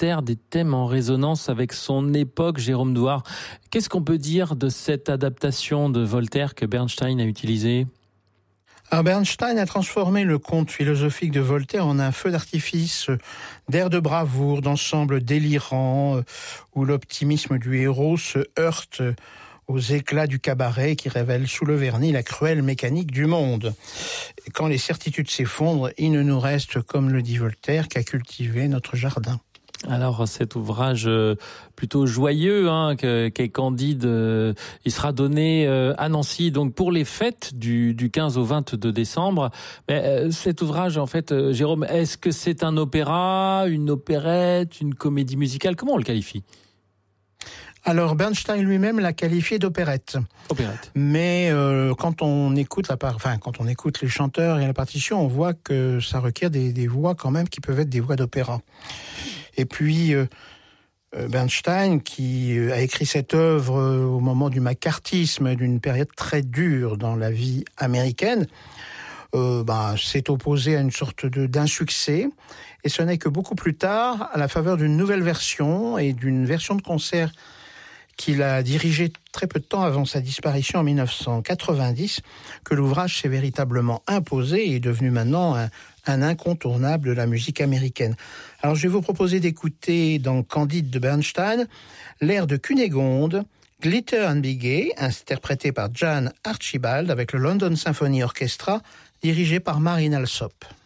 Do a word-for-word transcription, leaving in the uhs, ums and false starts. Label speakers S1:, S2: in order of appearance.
S1: Voltaire, des thèmes en résonance avec son époque, Jérôme Douard. Qu'est-ce qu'on peut dire de cette adaptation de Voltaire que Bernstein a utilisée ?
S2: Alors Bernstein a transformé le conte philosophique de Voltaire en un feu d'artifice, d'air de bravoure, d'ensemble délirant, où l'optimisme du héros se heurte aux éclats du cabaret qui révèle sous le vernis la cruelle mécanique du monde. Et quand les certitudes s'effondrent, il ne nous reste, comme le dit Voltaire, qu'à cultiver notre jardin.
S1: Alors cet ouvrage plutôt joyeux, hein, qu'est Candide, euh, il sera donné euh, à Nancy donc pour les fêtes du, du quinze au vingt-deux décembre. Mais euh, cet ouvrage, en fait, euh, Jérôme, est-ce que c'est un opéra, une opérette, une comédie musicale ? Comment on le qualifie ?
S2: Alors Bernstein lui-même l'a qualifié d'opérette.
S1: Opérette.
S2: Mais euh, quand on écoute la part, enfin quand on écoute les chanteurs et la partition, on voit que ça requiert des, des voix quand même qui peuvent être des voix d'opéra. Et puis euh, Bernstein, qui a écrit cette œuvre au moment du macartisme, d'une période très dure dans la vie américaine, euh, bah, s'est opposé à une sorte de, d'insuccès. Et ce n'est que beaucoup plus tard, à la faveur d'une nouvelle version et d'une version de concert qu'il a dirigée très peu de temps avant sa disparition en dix-neuf cent quatre-vingt-dix, que l'ouvrage s'est véritablement imposé et est devenu maintenant un, un incontournable de la musique américaine. Alors je vais vous proposer d'écouter dans Candide de Bernstein l'air de Cunégonde, Glitter and Be Gay, interprété par Jan Archibald avec le London Symphony Orchestra, dirigé par Marin Alsop.